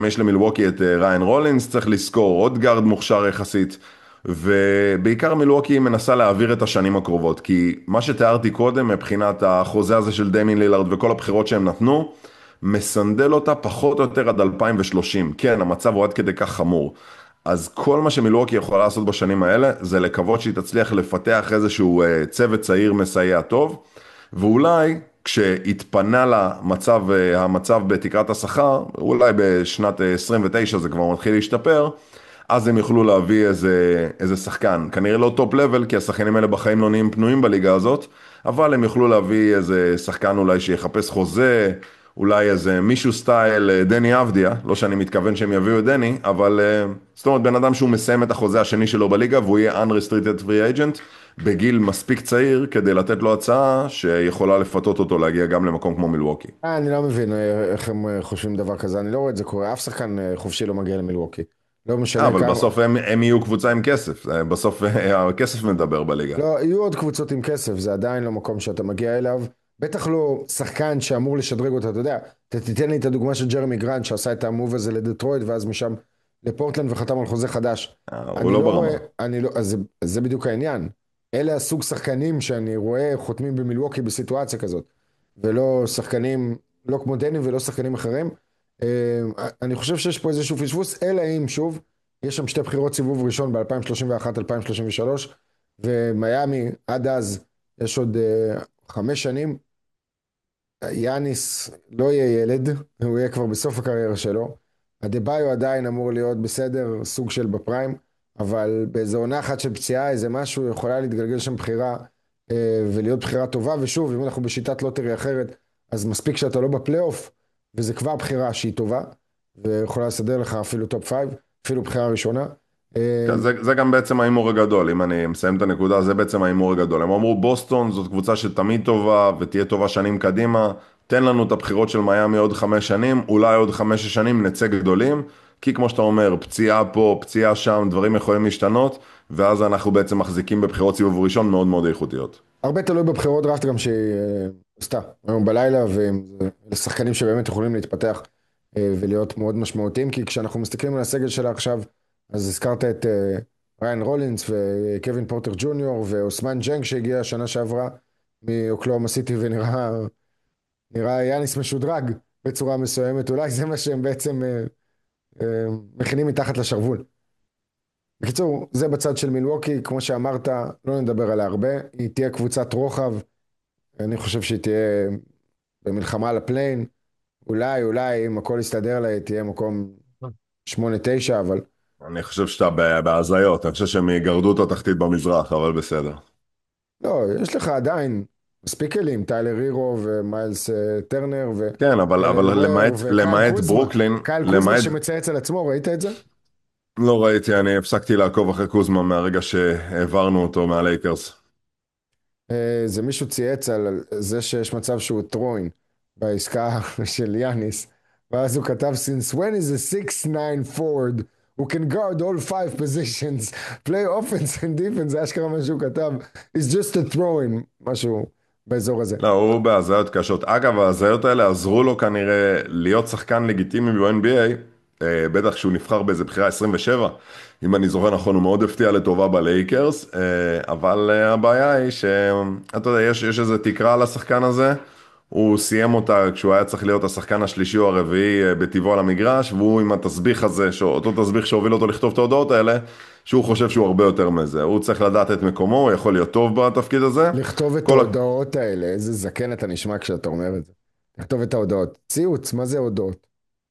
יש למילווקי את ריין רולינס, צריך לזכור עוד גארד מוכשר יחסית, ובעיקר מילווקי מנסה להעביר את השנים הקרובות, כי מה שתיארתי קודם מבחינת החוזה הזה של דיימין לילארד וכל הבחירות שהם נתנו, מסנדל אותה פחות או יותר עד 2030. כן, המצב הוא עד כדי כך חמור. אז כל מה שמילווקי יכולה לעשות בשנים האלה, זה לקוות שהיא תצליח לפתח איזשהו צוות צעיר מסייע טוב, ואולי כשהתפנה המצב בתקרת השכר, אולי בשנת 29 זה כבר מתחיל להשתפר, אז הם יוכלו להביא איזה שחקן, כנראה לא טופ לבל, כי השחקנים האלה בחיים לא נהיים פנויים בליגה הזאת, אבל הם יוכלו להביא איזה שחקן אולי שיחפש חוזה, אולי איזה מישהו סטייל דני אבדיה, לא שאני מתכוון שהם יביאו את דני, אבל זאת אומרת בן אדם שהוא מסיים את החוזה השני שלו בליגה, והוא יהיה unrestricted free agent, בגיל מספיק צעיר כדי לתת לו הצעה שיכולה לפתות אותו להגיע גם למקום כמו מילווקי. אני לא מבין איך הם חושבים דבר כזה, אני לא רואה את זה קורה, אף שחקן חופשי לא מגיע למילווקי. לא משנה אבל כמה, בסוף הם יהיו קבוצה עם כסף, בסוף הכסף מדבר בליגה. לא, יהיו עוד קבוצות עם כסף, זה עדיין לא מקום שאתה מגיע אליו, בטח לא שחקן שאמור לשדרג אותה, אתה יודע, אתה תיתן לי את הדוגמה של ג'רמי גרנט שעשה את המוב הזה לדטרויט ואז משם לפורטלנד וחתם על חוזה חדש. הוא אני לא לא רואה, ברמה. אני לא, אז זה בדיוק העניין. אלה הסוג שחקנים שאני רואה חותמים במילווקי בסיטואציה כזאת, ולא שחקנים, לא כמו דני ולא שחקנים אחרים. אני חושב שיש פה איזשהו פספוס, אלא אם שוב, יש שם שתי בחירות סיבוב ראשון ב-2031-2033, ומיאמי עד אז יש עוד 5 שנים, יאניס לא יהיה ילד, הוא יהיה כבר בסוף הקריירה שלו, אדבאיו עדיין אמור להיות בסדר, סוג של בפריים, אבל באיזו עונה אחת של פציעה, איזה משהו, יכולה להתגלגל שם בחירה, ולהיות בחירה טובה, ושוב, אם אנחנו בשיטת לוטרי אחרת, אז מספיק שאתה לא בפלייאוף, וזה כבר בחירה שהיא טובה, ויכולה לסדר לך אפילו טופ 5, אפילו בחירה ראשונה. כן, זה גם בעצם ההימור הגדול, אם אני מסיים את הנקודה, זה בעצם ההימור הגדול. הם אמרו בוסטון זאת קבוצה שתמיד טובה ותהיה טובה שנים קדימה, תן לנו את הבחירות של מיאמי עוד 5 שנים, אולי עוד 5 שנים נצא גדולים, כי כמו שאתה אומר, פציעה פה, פציעה שם, דברים יכולים להשתנות, ואז אנחנו בעצם מחזיקים בבחירות סיבוב ראשון מאוד מאוד איכותיות. הרבה תלוי בבחירות דראפט גם שהיא עשתה היום בלילה, ולשחקנים שבאמת יכולים להתפתח ולהיות מאוד משמעותיים, כי כשאנחנו מסתכלים על הסגל שלה עכשיו, אז הזכרת את ריין רולינס וקווין פורטר ג'וניור ואוסמן ג'נג שהגיע השנה שעברה מאוקלאומה סיטי ונראה יאניס משודרג בצורה מסוימת, אולי זה מה שהם בעצם מכינים מתחת לשרוול. בקיצור, זה בצד של מילווקי, כמו שאמרת, לא נדבר עליה הרבה, היא תהיה קבוצת רוחב, אני חושב שהיא תהיה במלחמה על הפליין, אולי אם הכל יסתדר לה, היא תהיה מקום 8-9, אבל אני חושב שאתה בהזיות, אני חושב שהם יגרדו את התחתית במזרח, אבל בסדר. לא, יש לך עדיין מספיק כלים, טיילר הירו ומיילס טרנר כן, אבל וויר וקייל למעט קוזמה, ברוקלין, קייל קוזמה למעט שמצייץ על עצמו, ראית את זה? לא ראיתי, אני הפסקתי לעקוב אחרי קוזמה מהרגע שהעברנו אותו מהלייקרס. זה מישהו צייץ על זה שיש מצב שהוא טרוין בעסקה של יאניס, ואז הוא כתב, since when is a 6'9 forward who can guard all 5 positions, play offense and defense, זה אשכרה מה שהוא כתב, is just a throwing, משהו באזור הזה. לא, הוא בהזיות קשות. אגב, ההזיות האלה עזרו לו כנראה להיות שחקן לגיטימי ב-NBA, בטח שהוא נבחר באיזה בחירה 27, אם אני זוכר נכון, הוא מאוד הפתיע לטובה בלייקרס, אבל הבעיה היא שאתה יודע, יש איזה תקרה על השחקן הזה, הוא סיים אותה כשהוא היה צריך להיות השחקן השלישי או הרביעי בטבעו על המגרש, והוא עם התסביך הזה, אותו תסביך שהוביל אותו לכתוב את ההודעות האלה, שהוא חושב שהוא הרבה יותר מזה. הוא צריך לדעת את מקומו, הוא יכול להיות טוב בתפקיד הזה. לכתוב את כל, ההודעות האלה, איזה זקן אתה נשמע כשאתה אומר את זה. לכתוב את ההודעות. ציוץ, מה זה הודעות?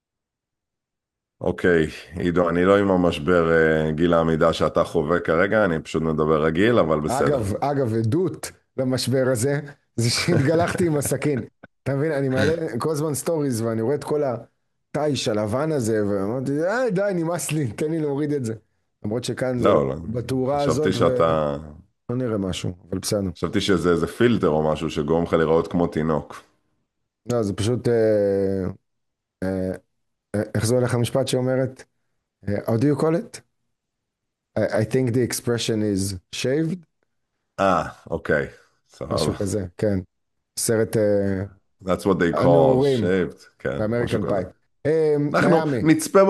אוקיי, עידו, אני לא עם המשבר גיל העמידה שאתה חווה כרגע, אני פשוט מדבר רגיל, אבל בסדר. אגב, עדות למשבר הזה, זה שהתגלחתי עם הסכין. אתה מבין, אני מעלה כל הזמן סטוריז, ואני רואה את כל התיש הלבן הזה, ואמרתי, די, נמאס לי, תן לי להוריד את זה. למרות שכאן זה לא, לא, בתאורה חשבתי הזאת, ולא שאתה, נראה משהו, אבל בסדר. חשבתי שזה איזה פילטר או משהו שגורם לך להיראות כמו תינוק. לא, זה פשוט, אה, איך זה הולך המשפט שאומרת? How do you call it? I think the expression is shaved, אוקיי, משהו סבבה. כזה, כן. סרט That's what they call הנעורים shaved, כן, משהו באמריקן כזה. פאי. אנחנו מיאמי. נצפה